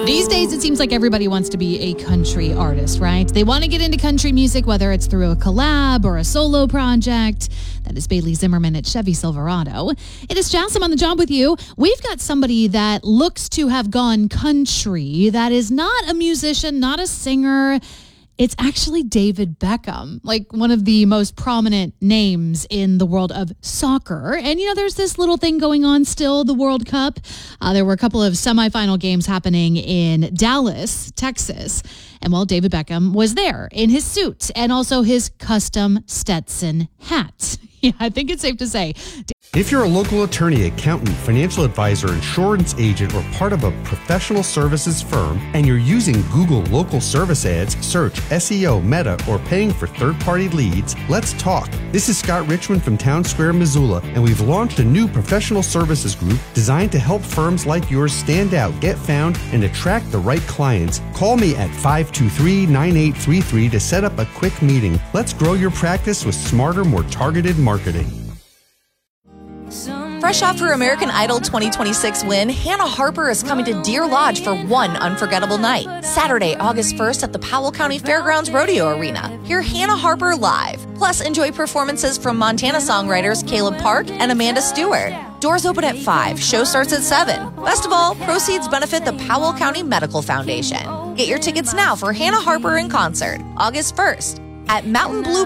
These days, it seems like everybody wants to be a country artist, right? They want to get into country music, whether it's through a collab or a solo project. That is Bailey Zimmerman at Chevy Silverado. It is Jasmine on the job with you. We've got somebody that looks to have gone country that is not a musician, not a singer. It's actually David Beckham, like one of the most prominent names in the world of soccer. And, there's this little thing going on still, the World Cup. There were a couple of semifinal games happening in Dallas, Texas. And, David Beckham was there in his suit and also his custom Stetson hat. Yeah, I think it's safe to say. If you're a local attorney, accountant, financial advisor, insurance agent, or part of a professional services firm, and you're using Google local service ads, search, SEO, Meta, or paying for third-party leads, let's talk. This is Scott Richmond from Town Square, Missoula, and we've launched a new professional services group designed to help firms like yours stand out, get found, and attract the right clients. Call me at 523-9833 to set up a quick meeting. Let's grow your practice with smarter, more targeted marketing. Fresh off her American Idol 2026 win, Hannah Harper is coming to Deer Lodge for one unforgettable night. Saturday, August 1st at the Powell County Fairgrounds Rodeo Arena. Hear Hannah Harper live. Plus, enjoy performances from Montana songwriters Caleb Park and Amanda Stewart. Doors open at 5. Show starts at 7. Best of all, proceeds benefit the Powell County Medical Foundation. Get your tickets now for Hannah Harper in concert, August 1st. At Mountain Blue